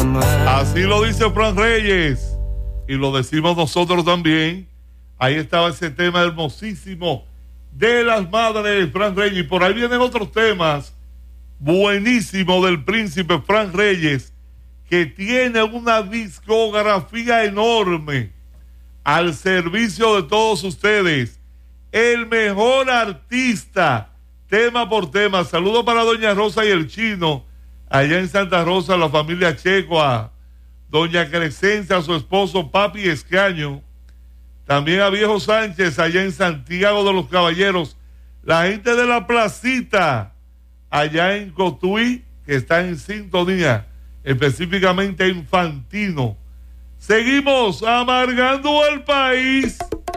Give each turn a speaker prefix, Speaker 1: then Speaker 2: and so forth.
Speaker 1: Así lo dice Fran Reyes y lo decimos nosotros también. Ahí estaba ese tema hermosísimo de las madres, Fran Reyes, y por ahí vienen otros temas buenísimos del príncipe Fran Reyes, que tiene una discografía enorme al servicio de todos ustedes. El mejor artista, tema por tema. Saludos para doña Rosa y el Chino allá en Santa Rosa, la familia Checo, a doña Crescencia, a su esposo Papi Escaño, también a Viejo Sánchez allá en Santiago de los Caballeros, la gente de la Placita allá en Cotuí, que está en sintonía, específicamente en Fantino. Seguimos amargando al país.